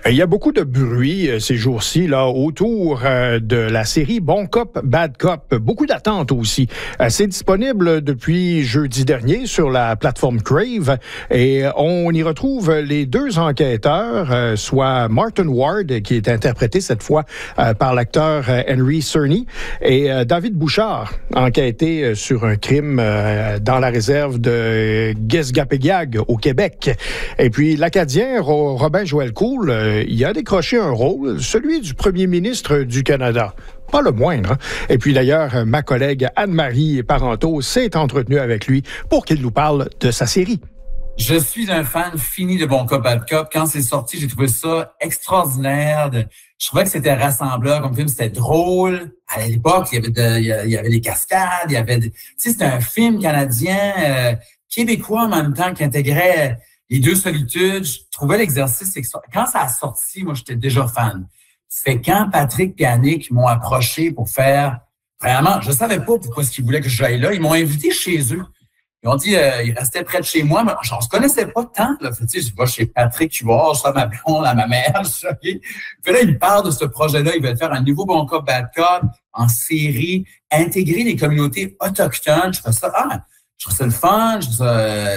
Il y a beaucoup de bruit ces jours-ci là autour de la série Bon Cop, Bad Cop. Beaucoup d'attentes aussi. C'est disponible depuis jeudi dernier sur la plateforme Crave et on y retrouve les deux enquêteurs, soit Martin Ward, qui est interprété cette fois par l'acteur Henry Cerny, et David Bouchard, enquêté sur un crime dans la réserve de Guesgapéguiag au Québec. Et puis l'Acadien Robin Joël Cool, il a décroché un rôle, celui du premier ministre du Canada. Pas le moindre. Et puis d'ailleurs, ma collègue Anne-Marie Parenteau s'est entretenue avec lui pour qu'il nous parle de sa série. Je suis un fan fini de Bon Cop, Bad Cop. Quand c'est sorti, j'ai trouvé ça extraordinaire. Je trouvais que c'était rassembleur comme film, c'était drôle. À l'époque, il y avait des cascades, il y avait... Tu sais, c'était un film canadien, québécois en même temps, qui intégrait les deux solitudes. Je trouvais l'exercice extraordinaire. Quand ça a sorti, moi, j'étais déjà fan. C'est quand Patrick et Annick m'ont approché pour faire... Vraiment, je savais pas pourquoi ils voulaient que j'aille là. Ils m'ont invité chez eux. Ils ont dit, ils restaient près de chez moi, mais on se connaissait pas tant. Là. Tu sais, je vais chez Patrick, je vois, je suis à ma blonde, à ma mère. Puis là, ils me parlent de ce projet-là. Ils veulent faire un nouveau Bon Cop, Bad Cop en série, intégrer les communautés autochtones. Je trouve ça le fun. Je trouve ça